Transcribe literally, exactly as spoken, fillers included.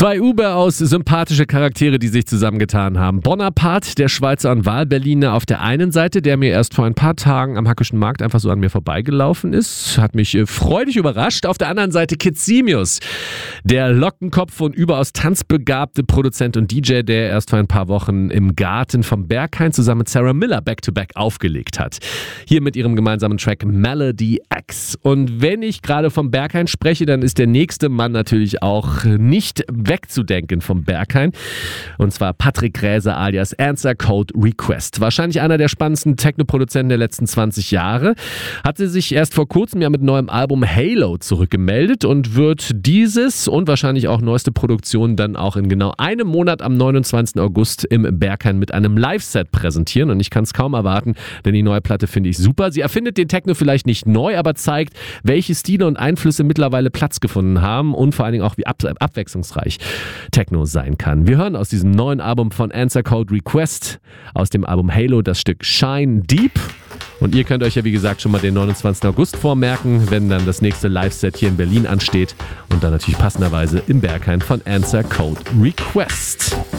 Zwei überaus sympathische Charaktere, die sich zusammengetan haben. Bonaparte, der Schweizer und Wahlberliner auf der einen Seite, der mir erst vor ein paar Tagen am Hackischen Markt einfach so an mir vorbeigelaufen ist, hat mich äh, freudig überrascht. Auf der anderen Seite Kid Simius, der Lockenkopf und überaus tanzbegabte Produzent und D J, der erst vor ein paar Wochen im Garten vom Berghain zusammen mit Sarah Miller Back-to-Back aufgelegt hat. Hier mit ihrem gemeinsamen Track Melody X. Und wenn ich gerade vom Berghain spreche, dann ist der nächste Mann natürlich auch nicht wegzudenken vom Berghain. Und zwar Patrick Gräser alias Answer Code Request. Wahrscheinlich einer der spannendsten Techno-Produzenten der letzten zwanzig Jahre. Hatte sich erst vor kurzem ja mit neuem Album Halo zurückgemeldet und wird dieses und wahrscheinlich auch neueste Produktion dann auch in genau einem Monat am neunundzwanzigsten August im Berghain mit einem Live-Set präsentieren. Und ich kann es kaum erwarten, denn die neue Platte finde ich super. Sie erfindet den Techno vielleicht nicht neu, aber zeigt, welche Stile und Einflüsse mittlerweile Platz gefunden haben und vor allen Dingen auch, wie ab- abwechslungsreich Techno sein kann. Wir hören aus diesem neuen Album von Answer Code Request, aus dem Album Halo, das Stück Shine Deep. Und ihr könnt euch ja wie gesagt schon mal den neunundzwanzigsten August vormerken, wenn dann das nächste Live-Set hier in Berlin ansteht und dann natürlich passenderweise im Berghain von Answer Code Request.